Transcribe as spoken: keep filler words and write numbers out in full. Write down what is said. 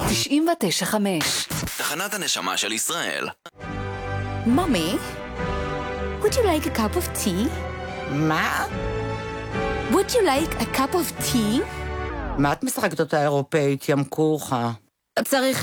תשעים ותשע חמש. תחנת הנשמה של ישראל. Mommy, would you like a cup of tea? מה? Would you like a cup of tea? מה את משחקת אותה אירופאית, ים כוחה? צריך